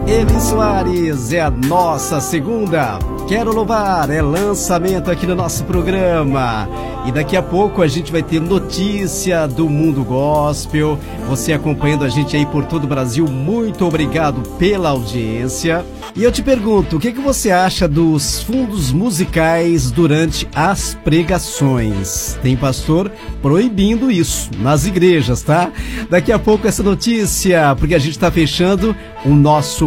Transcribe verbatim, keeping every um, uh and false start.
Eli Soares é a nossa segunda. Quero louvar, é lançamento aqui no nosso programa. E daqui a pouco a gente vai ter notícia do mundo gospel. Você acompanhando a gente aí por todo o Brasil, muito obrigado pela audiência. E eu te pergunto, o que, que você acha dos fundos musicais durante as pregações? Tem pastor proibindo isso nas igrejas, tá? Daqui a pouco essa notícia, porque a gente está fechando o nosso